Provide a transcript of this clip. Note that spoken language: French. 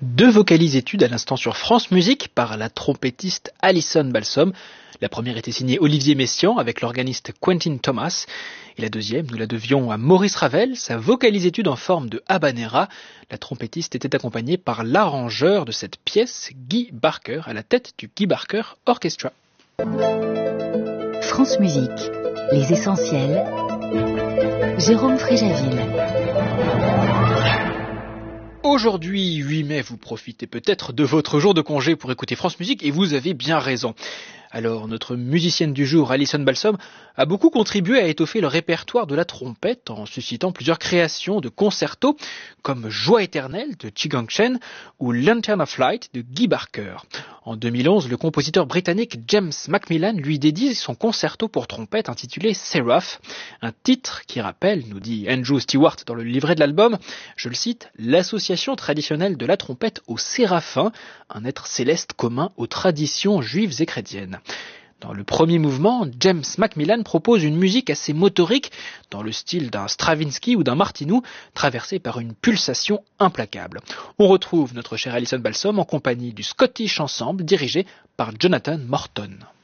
Deux vocalises études à l'instant sur France Musique par la trompettiste Alison Balsom. La première était signée Olivier Messiaen avec l'organiste Quentin Thomas. Et la deuxième, nous la devions à Maurice Ravel, sa vocalise étude en forme de habanera. La trompettiste était accompagnée par l'arrangeur de cette pièce, Guy Barker, à la tête du Guy Barker Orchestra. France Musique, les essentiels. Jérôme Fréjaville. Aujourd'hui, 8 mai, vous profitez peut-être de votre jour de congé pour écouter France Musique et vous avez bien raison. Alors, notre musicienne du jour, Alison Balsom, a beaucoup contribué à étoffer le répertoire de la trompette en suscitant plusieurs créations de concertos comme Joie éternelle de Chi Gang Chen ou Lantern of Light de Guy Barker. En 2011, le compositeur britannique James Macmillan lui dédie son concerto pour trompette intitulé Seraph, un titre qui rappelle, nous dit Andrew Stewart dans le livret de l'album, je le cite, l'association traditionnelle de la trompette au séraphin, un être céleste commun aux traditions juives et chrétiennes. Dans le premier mouvement, James Macmillan propose une musique assez motorique, dans le style d'un Stravinsky ou d'un Martinu, traversée par une pulsation implacable. On retrouve notre chère Alison Balsom en compagnie du Scottish Ensemble dirigé par Jonathan Morton.